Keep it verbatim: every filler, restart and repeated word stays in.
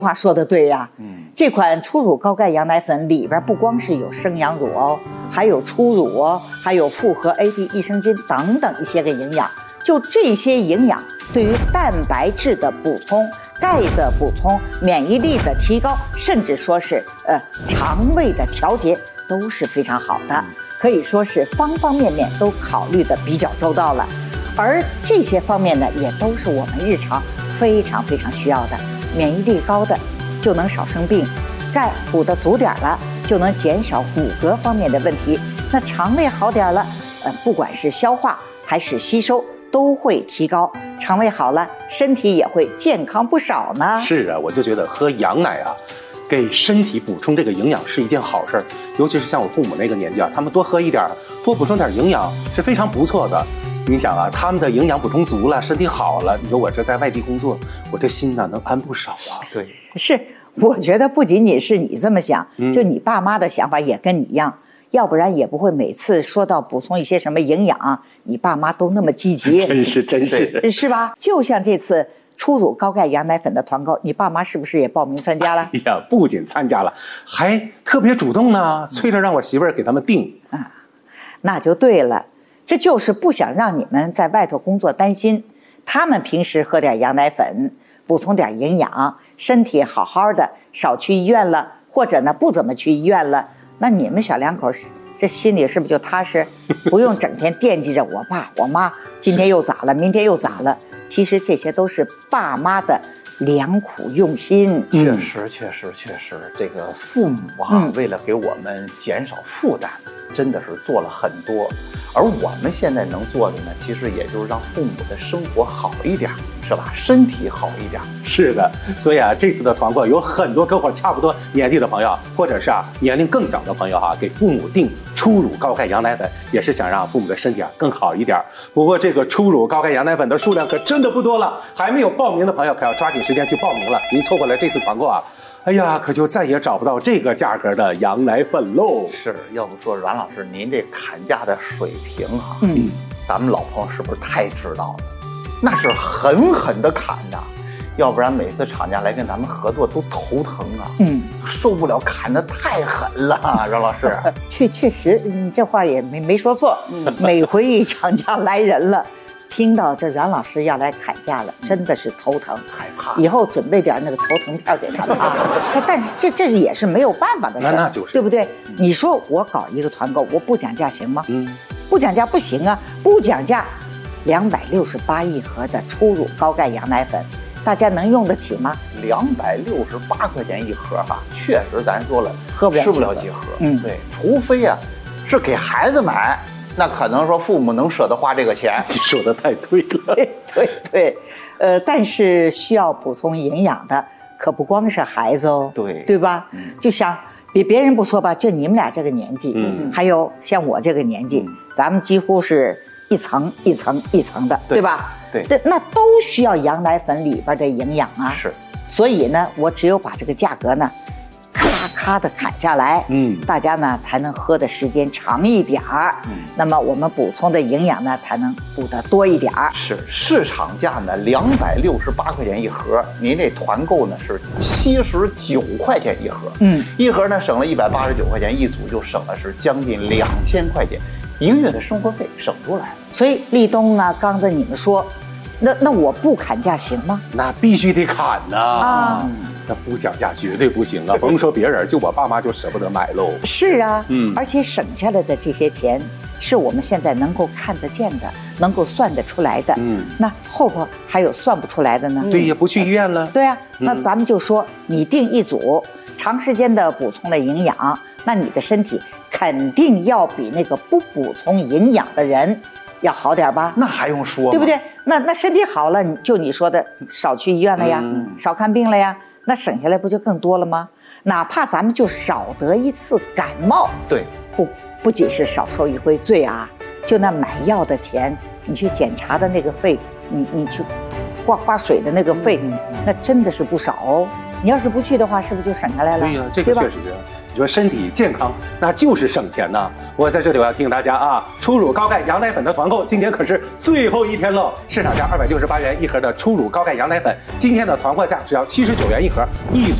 话说的对呀，嗯，这款初乳高钙羊奶粉里边不光是有生羊乳哦，还有初乳哦，还有复合 A D 益生菌等等一些个营养。就这些营养，对于蛋白质的补充、钙的补充、免疫力的提高，甚至说是呃肠胃的调节，都是非常好的。可以说是方方面面都考虑的比较周到了。而这些方面呢，也都是我们日常非常非常需要的。免疫力高的就能少生病，钙补得足点了就能减少骨骼方面的问题。那肠胃好点了，呃，不管是消化还是吸收都会提高。肠胃好了，身体也会健康不少呢。 是啊，我就觉得喝羊奶啊，给身体补充这个营养是一件好事儿。尤其是像我父母那个年纪啊，他们多喝一点，多补充点营养是非常不错的。你想啊，他们的营养补充足了，身体好了，你说我这在外地工作，我这心呢能安不少啊。对， 是，我觉得不仅仅是你这么想，嗯、就你爸妈的想法也跟你一样，要不然也不会每次说到补充一些什么营养，你爸妈都那么积极。 真是真是， 是吧？就像这次初乳高钙羊奶粉的团购，你爸妈是不是也报名参加了？ 哎呀，不仅参加了，还特别主动呢，催着让我媳妇儿给他们订啊，那就对了。这就是不想让你们在外头工作担心，他们平时喝点羊奶粉，补充点营养，身体好好的，少去医院了，或者呢不怎么去医院了，那你们小两口这心里是不是就踏实？不用整天惦记着我爸我妈今天又咋了，明天又咋了？其实这些都是爸妈的良苦用心。 确实确实确实，这个父母啊、嗯、为了给我们减少负担，真的是做了很多。而我们现在能做的呢，其实也就是让父母的生活好一点，是吧？身体好一点。 是的，所以啊，这次的团购有很多跟我差不多年纪的朋友，或者是啊年龄更小的朋友哈、啊，给父母订初乳高钙羊奶粉，也是想让父母的身体啊更好一点。不过这个初乳高钙羊奶粉的数量可真的不多了，还没有报名的朋友可要抓紧时间去报名了。您错过了这次团购啊，哎呀，可就再也找不到这个价格的羊奶粉喽。 是，要不说阮老师您这砍价的水平哈、啊，嗯，咱们老朋友是不是太知道了？那是狠狠的砍的，要不然每次厂家来跟咱们合作都头疼啊，嗯，受不了，砍得太狠了，阮老师。 确确实，你这话也没没说错。嗯，每回厂家来人了，听到这阮老师要来砍价了，真的是头疼，害怕。以后准备点那个头疼票给他们啊。但是这这也是没有办法的事， 那就是， 对不对？你说我搞一个团购，我不讲价行吗？嗯，不讲价不行啊，不讲价。两百六十八一盒的初乳高钙羊奶粉，大家能用得起吗？ 两百六十八块钱一盒哈，确实咱说了， 喝不了吃不了几盒。嗯，对，除非啊是给孩子买，那可能说父母能舍得花这个钱。 你说的太对了。 对对对，呃，但是需要补充营养的可不光是孩子哦， 对对吧？嗯、就像比别人不说吧，就你们俩这个年纪，嗯，还有像我这个年纪，嗯、咱们几乎是。一层一层一层的， 对, 对吧？ 对， 这那都需要羊奶粉里边的营养啊。 是， 所以呢，我只有把这个价格呢，咔咔的砍下来，嗯，大家呢才能喝的时间长一点儿，嗯，那么我们补充的营养呢才能补得多一点儿。 是，市场价呢两百六十八块钱一盒，您这团购呢是七十九块钱一盒，嗯，一盒呢省了一百八十九块钱，一组就省了是将近两千块钱。一个月的生活费省出来了， 所以立冬啊，刚才你们说，那那我不砍价行吗？ 那必须得砍呐！啊，那不讲价绝对不行啊！甭说别人，就我爸妈就舍不得买喽。 是啊，嗯，而且省下来的这些钱，是我们现在能够看得见的，能够算得出来的。嗯，那后边还有算不出来的呢？ 对，也不去医院了。 对啊，那咱们就说，你定一组长时间的补充的营养，那你的身体肯定要比那个不补充营养的人要好点吧？ 那还用说吗？ 对不对？那那身体好了，就你说的少去医院了呀，嗯、少看病了呀，那省下来不就更多了吗？哪怕咱们就少得一次感冒， 对， 不不仅是少受一回罪啊，就那买药的钱，你去检查的那个费，你你去挂挂水的那个费，嗯、那真的是不少哦。 你要是不去的话，是不是就省下来了？ 对呀、这个确实是。你说身体健康，那就是省钱呐！我在这里我要提醒大家啊，初乳高钙羊奶粉的团购今天可是最后一天喽，市场价二百六十八元一盒的初乳高钙羊奶粉，今天的团货价只要七十九元一盒，一组。